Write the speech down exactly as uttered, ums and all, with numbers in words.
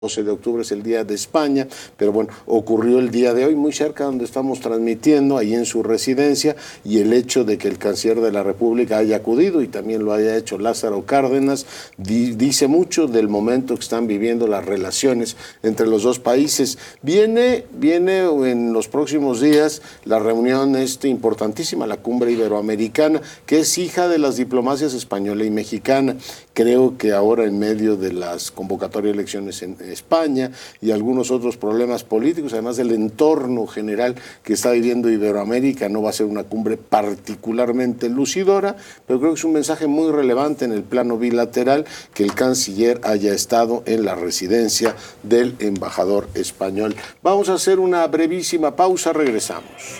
doce de octubre es el Día de España, pero bueno, ocurrió el día de hoy muy cerca donde estamos transmitiendo, ahí en su residencia, y el hecho de que el canciller de la República haya acudido y también lo haya hecho Lázaro Cárdenas, di, dice mucho del momento que están viviendo las relaciones entre los dos países. Viene, viene en los próximos días la reunión este, importantísima, la Cumbre Iberoamericana, que es hija de las diplomacias española y mexicana. Creo que ahora en medio de las convocatorias de elecciones en España y algunos otros problemas políticos, además del entorno general que está viviendo Iberoamérica, no va a ser una cumbre particularmente lucidora, pero creo que es un mensaje muy relevante en el plano bilateral que el canciller haya estado en la residencia del embajador español. Vamos a hacer una brevísima pausa, regresamos.